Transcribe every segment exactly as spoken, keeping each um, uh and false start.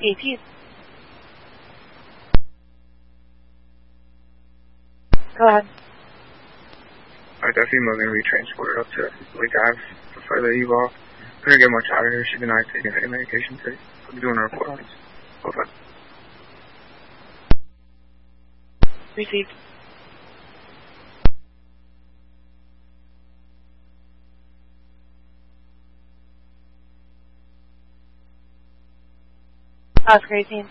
eighteen. Go ahead. Alright, that female's gonna be transported up to Lake Ave for further eval. Couldn't get much out of her. She's been not taking any medication today. I'll be doing a report. Okay. Received. Oscar eighteen.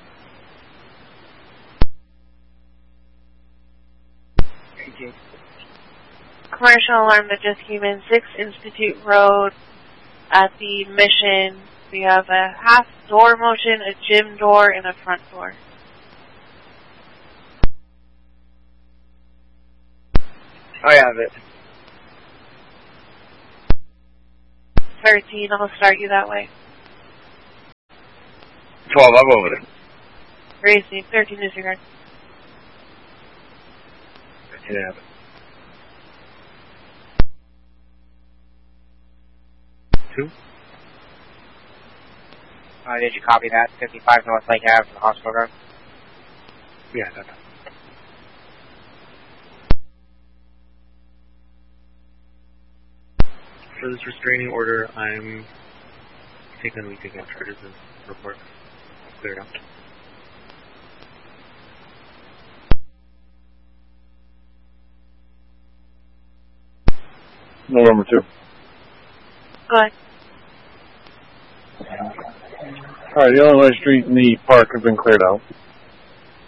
eighteen. Commercial alarm that just came in, six Institute Road at the Mission. We have a half door motion, a gym door, and a front door. I have it. thirteen, I'll start you that way. twelve, I'll go over there. Racing, thirteen disregard. thirteen, I have it. Two. Uh, did you copy that? fifty-five North Lake Ave from the hospital road? Yeah, I got that. For this restraining order, I'm taking we taking out charges and report. Clear it out. November two. Go ahead. Alright, the Illinois Street and the park have been cleared out.